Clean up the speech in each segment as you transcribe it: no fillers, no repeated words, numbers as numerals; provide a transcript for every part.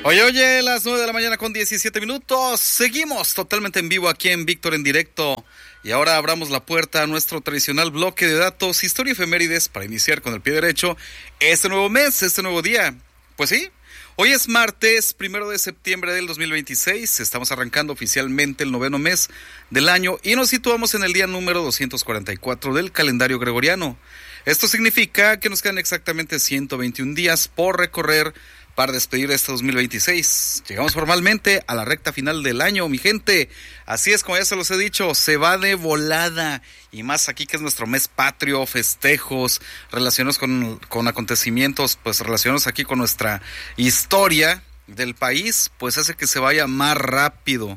Oye, las 9 de la mañana con 17 minutos. Seguimos totalmente en vivo aquí en Víctor en Directo. Y ahora abramos la puerta a nuestro tradicional bloque de datos, historia y efemérides para iniciar con el pie derecho este nuevo mes, este nuevo día. Pues sí, hoy es martes 1 de septiembre del 2026. Estamos arrancando oficialmente el 9º mes del año y nos situamos en el día número 244 del calendario gregoriano. Esto significa que nos quedan exactamente 121 días por recorrer para despedir este 2026. Llegamos formalmente a la recta final del año, mi gente. Así es, como ya se los he dicho, se va de volada. Y más aquí que es nuestro mes patrio, festejos, relacionados con acontecimientos, pues relacionados aquí con nuestra historia del país, pues hace que se vaya más rápido.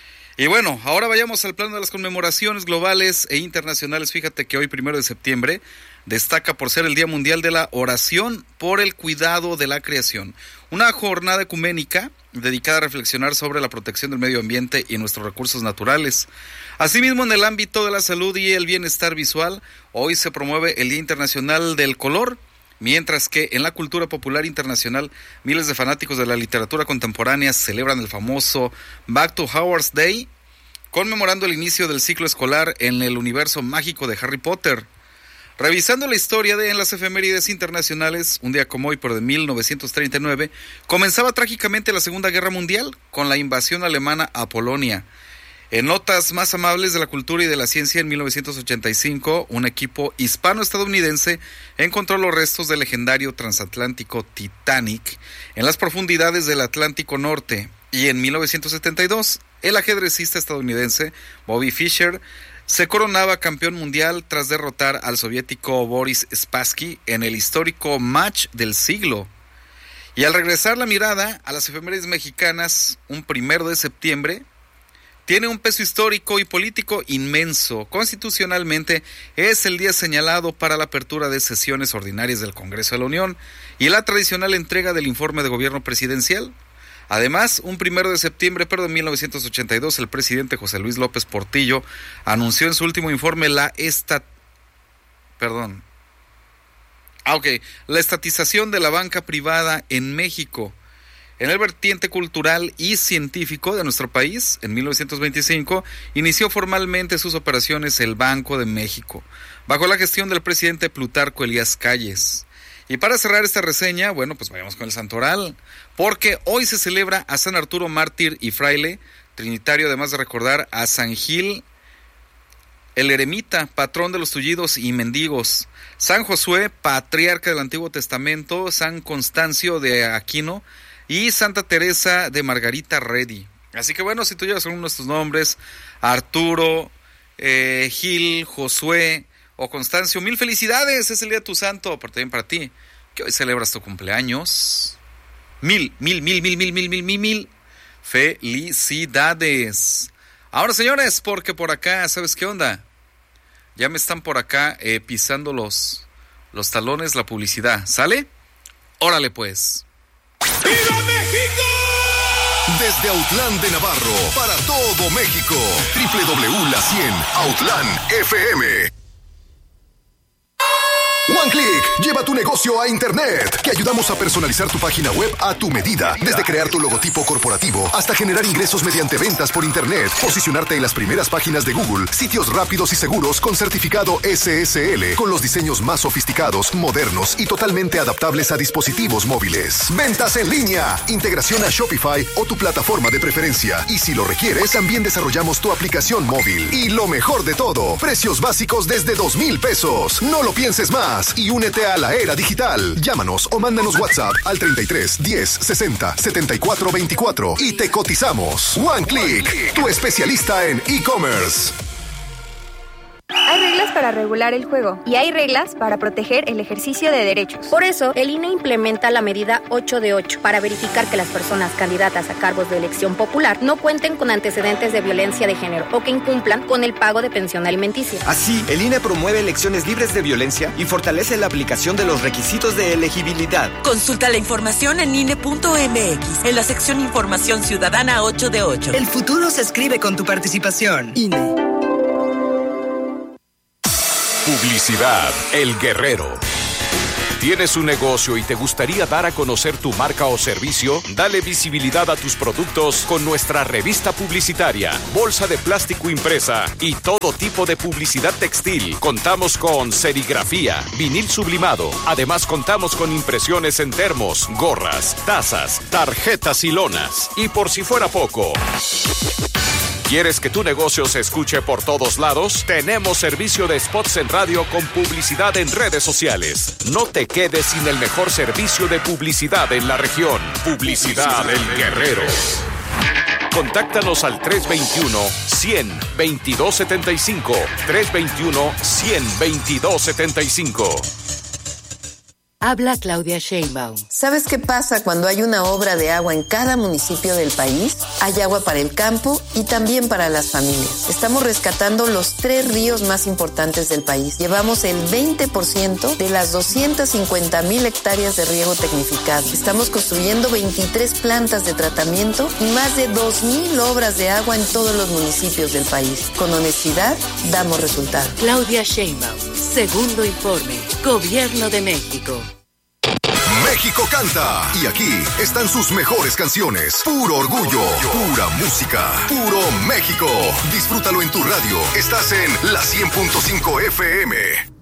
Y bueno, ahora vayamos al plano de las conmemoraciones globales e internacionales. Fíjate que hoy, 1 de septiembre, destaca por ser el Día Mundial de la Oración por el Cuidado de la Creación. Una jornada ecuménica dedicada a reflexionar sobre la protección del medio ambiente y nuestros recursos naturales. Asimismo, en el ámbito de la salud y el bienestar visual, hoy se promueve el Día Internacional del Color, mientras que en la cultura popular internacional, miles de fanáticos de la literatura contemporánea celebran el famoso Back to Hogwarts Day, conmemorando el inicio del ciclo escolar en el universo mágico de Harry Potter. Revisando la historia en las efemérides internacionales, un día como hoy, pero de 1939, comenzaba trágicamente la Segunda Guerra Mundial con la invasión alemana a Polonia. En notas más amables de la cultura y de la ciencia, en 1985, un equipo hispano-estadounidense encontró los restos del legendario transatlántico Titanic en las profundidades del Atlántico Norte. Y en 1972, el ajedrecista estadounidense Bobby Fischer se coronaba campeón mundial tras derrotar al soviético Boris Spassky en el histórico match del siglo. Y al regresar la mirada a las efemérides mexicanas, un 1 de septiembre tiene un peso histórico y político inmenso. Constitucionalmente es el día señalado para la apertura de sesiones ordinarias del Congreso de la Unión y la tradicional entrega del informe de gobierno presidencial. Además, un 1 de septiembre, pero de 1982, el presidente José Luis López Portillo anunció en su último informe la estatización de la banca privada en México. En el vertiente cultural y científico de nuestro país, en 1925, inició formalmente sus operaciones el Banco de México, bajo la gestión del presidente Plutarco Elías Calles. Y para cerrar esta reseña, bueno, pues vayamos con el santoral, porque hoy se celebra a San Arturo mártir y fraile trinitario, además de recordar a San Gil el eremita, patrón de los tullidos y mendigos, San Josué, patriarca del Antiguo Testamento, San Constancio de Aquino y Santa Teresa de Margarita Reddy. Así que bueno, si tú llevas alguno de estos nombres, Arturo, Gil, Josué o Constancio, mil felicidades, es el día de tu santo, pero también para ti, que hoy celebras tu cumpleaños. Mil felicidades. Ahora, señores, porque por acá, ¿sabes qué onda? Ya me están por acá pisando los talones, la publicidad, ¿sale? Órale pues. ¡Viva México! Desde Autlán de Navarro, para todo México, www.la100 Autlán FM. One Click, lleva tu negocio a internet. Te ayudamos a personalizar tu página web a tu medida. Desde crear tu logotipo corporativo hasta generar ingresos mediante ventas por internet, posicionarte en las primeras páginas de Google, sitios rápidos y seguros con certificado SSL, con los diseños más sofisticados, modernos y totalmente adaptables a dispositivos móviles. Ventas en línea, integración a Shopify o tu plataforma de preferencia. Y si lo requieres, también desarrollamos tu aplicación móvil. Y lo mejor de todo, precios básicos desde 2,000 pesos. No lo pienses más y únete a la era digital. Llámanos o mándanos WhatsApp al 33 10 60 74 24 y te cotizamos. One Click, tu especialista en e-commerce. Hay reglas para regular el juego y hay reglas para proteger el ejercicio de derechos. Por eso, el INE implementa la medida 8 de 8 para verificar que las personas candidatas a cargos de elección popular no cuenten con antecedentes de violencia de género o que incumplan con el pago de pensión alimenticia. Así, el INE promueve elecciones libres de violencia y fortalece la aplicación de los requisitos de elegibilidad. Consulta la información en INE.mx, en la sección Información Ciudadana 8 de 8. El futuro se escribe con tu participación. INE. Publicidad El Guerrero. ¿Tienes un negocio y te gustaría dar a conocer tu marca o servicio? Dale visibilidad a tus productos con nuestra revista publicitaria, bolsa de plástico impresa y todo tipo de publicidad textil. Contamos con serigrafía, vinil sublimado. Además, contamos con impresiones en termos, gorras, tazas, tarjetas y lonas. Y por si fuera poco, ¿quieres que tu negocio se escuche por todos lados? Tenemos servicio de spots en radio con publicidad en redes sociales. No te quedes sin el mejor servicio de publicidad en la región. Publicidad El Guerrero. Contáctanos al 321-100-2275. 321-100-2275. Habla Claudia Sheinbaum. ¿Sabes qué pasa cuando hay una obra de agua en cada municipio del país? Hay agua para el campo y también para las familias. Estamos rescatando los 3 ríos más importantes del país. Llevamos el 20% de las 250,000 hectáreas de riego tecnificado. Estamos construyendo 23 plantas de tratamiento y más de 2,000 obras de agua en todos los municipios del país. Con honestidad, damos resultados. Claudia Sheinbaum, segundo informe, Gobierno de México. México canta. Y aquí están sus mejores canciones. Puro orgullo, pura música, puro México. Disfrútalo en tu radio. Estás en la 100.5 FM.